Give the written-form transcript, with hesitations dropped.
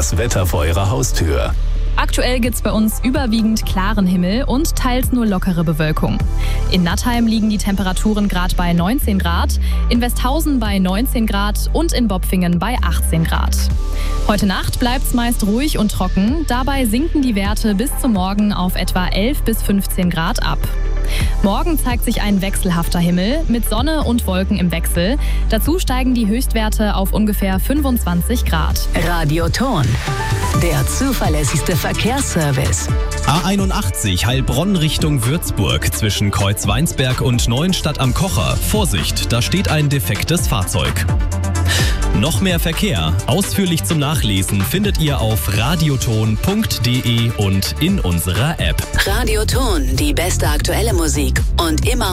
Das Wetter vor Ihrer Haustür. Aktuell gibt's bei uns überwiegend klaren Himmel und teils nur lockere Bewölkung. In Nattheim liegen die Temperaturen gerade bei 19 Grad, in Westhausen bei 19 Grad und in Bopfingen bei 18 Grad. Heute Nacht bleibt's meist ruhig und trocken, dabei sinken die Werte bis zum Morgen auf etwa 11 bis 15 Grad ab. Morgen zeigt sich ein wechselhafter Himmel mit Sonne und Wolken im Wechsel. Dazu steigen die Höchstwerte auf ungefähr 25 Grad. Radioton, der zuverlässigste Verkehrsservice. A81 Heilbronn Richtung Würzburg zwischen Kreuzweinsberg und Neuenstadt am Kocher. Vorsicht, da steht ein defektes Fahrzeug. Noch mehr Verkehr, ausführlich zum Nachlesen, findet ihr auf radioton.de und in unserer App. Radioton, die beste aktuelle Musik und immer